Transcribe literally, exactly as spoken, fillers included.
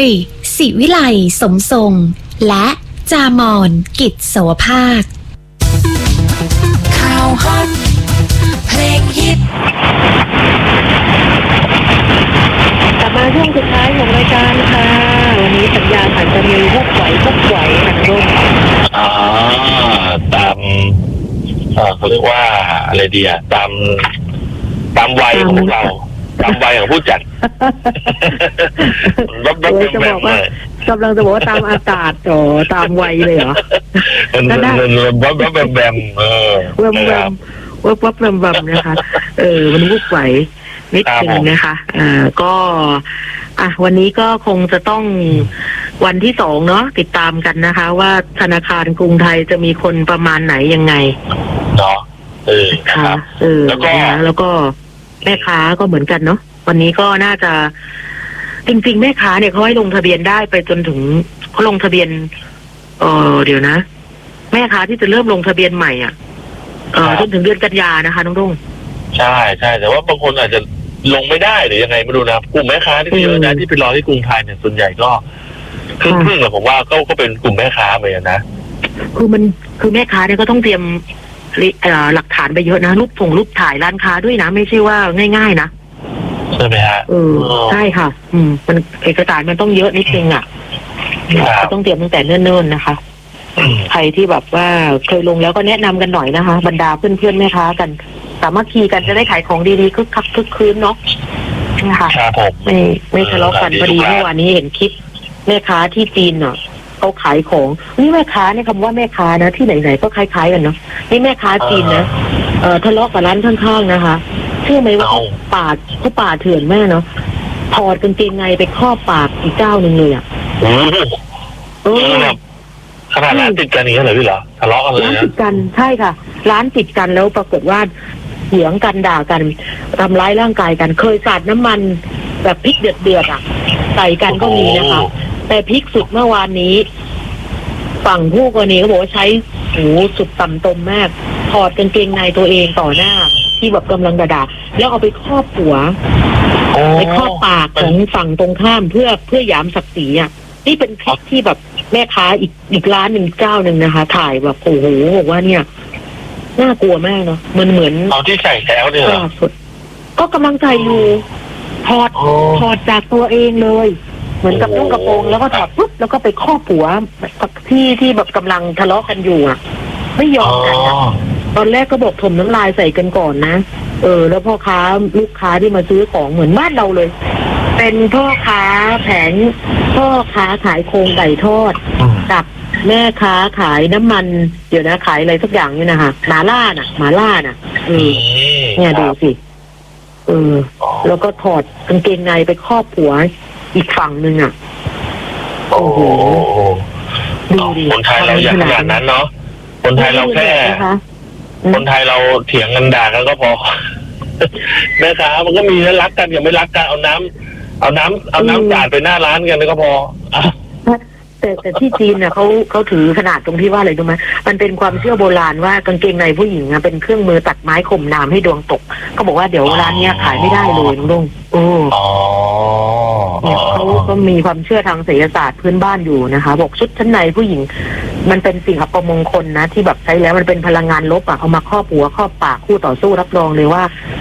ยศิวิไลสมทรงและจามอนกิจสวภาคข่าวฮอตเพลงฮิตกลับมาช่วงสุดท้ายของรายการค่ะวันนี้สัญญาณอาจจะมีพวกไหวพวกไหวนะรุ่งอ่าตามเอ่อเขาเรียกว่าอะไรดีอ่ะตามตามวัยของพวกเราตามวัยของผู้จัดรับรับจะบอกว่ากำลังจะบอกว่าตามอากาศอ๋อตามวัยเลยเหรอก็ได้วับวับแบมแบมเออวับวับวับวับแบมแบมนะคะเออวันนี้พวกไหวนิดนึงนะคะอ่าก็อ่ะวันนี้ก็คงจะต้องวันที่สองเนาะติดตามกันนะคะว่าธนาคารกรุงไทยจะมีคนประมาณไหนยังไงเนาะเออครับเออแล้วก็แล้วก็แม่ค้าก็เหมือนกันเนาะวันนี้ก็น่าจะจริงๆแม่ค้าเนี่ยเขาให้ลงทะเบียนได้ไปจนถึงเขาลงทะเบียนเออเดี๋ยวนะแม่ค้าที่จะเริ่มลงทะเบียนใหม่อ่ะเออจนถึงเดือนกันยานะคะน้องรุ่งใช่ใช่แต่ว่าบางคนอาจจะลงไม่ได้หรือยังไงไม่รู้นะกลุ่มแม่ค้าที่เยอะนะที่ไปรอที่กรุงไทยเนี่ยส่วนใหญ่ก็ครึ่งๆแหละผมว่าก็ก็เป็นกลุ่มแม่ค้าเหมือนกันนะคือมันคือแม่ค้าเนี่ยก็ต้องเตรียมหลักฐานไปเยอะนะรูปส่งรูปถ่ายร้านค้าด้วยนะไม่ใช่ว่าง่ายๆนะใช่ไหมฮะเออใช่ค่ะอืมมันเอกสารมันต้องเยอะนิดนึงอ่ะต้องเตรียมตั้งแต่เนิ่นๆนะคะใครที่แบบว่าเคยลงแล้วก็แนะนำกันหน่อยนะคะบรรดาเพื่อนๆแม่ค้ากันสามัคคีกันจะได้ขายของดีๆคึกคักคึกคืนเนาะนะคะไม่ไม่ทะเลาะกันพอดีเมื่อวานนี้เห็นคลิปแม่ค้าที่จีนเนาะเขาขายของนี่แม่ค้าเนี่ยคำว่าแม่ค้านะที่ไหนๆก็คล้ายๆกันเนาะนี่แม่ค้าจีนนะเออทะเลาะกับร้านข้างๆนะคะเชื่อไหมว่าเขาปาดเขาปาดเถื่อนแม่เนาะถอดกางเกงในไปครอบปากอีกเจ้าหนึ่งเลยอ่ะเออขนาดร้านติดกันอย่างนี้เลยพี่เหรอทะเลาะกันเลยนะร้านติดกันใช่ค่ะร้านติดกันแล้วปรากฏว่าเถียงกันด่ากันทำร้ายร่างกายกันเคยสาดน้ำมันแบบพริกเดือดๆอ่ะใส่กันก็มีนะคะแต่พริกสุดเมื่อวานนี้ฝั่งผู้กรณีเขาบอกว่าใช้หูสุดต่ำตมมากถอดกางเกงในตัวเองต่อหน้าที่แบบกำลังด่าแล้วเอาไปครอบหัวไปครอบปากของฝั่งตรงข้ามเพื่อเพื่อหยามศักดิ์ศรีอ่ะนี่เป็นคลิปที่แบบแม่ค้าอีกอีกร้านหนึ่งเจ้าหนึ่งนะคะ ถ่ายแบบโอ้โหบอกว่าเนี่ยน่ากลัวมากเนาะมันเหมือนเอาที่ใส่แล้วเนี่ยก็กำลังใส่อยู่ถอดถอดจากตัวเองเลยเหมือนกับนุ่งกระโปรงแล้วก็ถอดปุ๊บแล้วก็ไปครอบหัวที่ที่แบบกำลังทะเลาะกันอยู่อ่ะไม่ยอมกันตอนแรกก็บอกถมน้ำลายใส่กันก่อนนะเออแล้วพ่อค้าลูกค้าที่มาซื้อของเหมือนบ้านเราเลยเป็นพ่อค้าแผงพ่อค้าขายโครงไก่ทอดกับแม่ค้าขายน้ำมันเดี๋ยวนะขายอะไรสักอย่างนี่นะคะหมาล่าน่ะหมาล่าน่ะเออเนี่ยดูสิเออแล้วก็ถอดกางเกงในไปครอบหัวอีกฝั่งหนึ่งอ่ะโอ้โหดูดิคนไทยเราอย่างขนาดนั้นเนาะคนไทยเราแค่คนไทยเราเถียงกันด่ากันก็พอแม่ค้ามันก็มีนะรักกันอย่างไม่รักกันเอาน้ำเอาน้ำเอาน้ำสาดไปหน้าร้านกันก็พอแต่แต่ที่จีนเนี่ยเขาเขาถือขนาดตรงที่ว่าอะไรรู้ไหมมันเป็นความเชื่อโบราณว่ากางเกงในผู้หญิงเป็นเครื่องมือตัดไม้ข่มน้ำให้ดวงตกเขาบอกว่าเดี๋ยวร้านเนี้ยขายไม่ได้เลยลุงโอ้เนี่ยเขาก็มีความเชื่อทางไสยศาสตร์พื้นบ้านอยู่นะคะบอกชุดชั้นในผู้หญิงมันเป็นสิ่งอัปมงคลนะที่แบบใช้แล้วมันเป็นพลังงานลบอ่ะเอามาครอบหัวครอบปากคู่ต่อสู้รับรองเลยว่า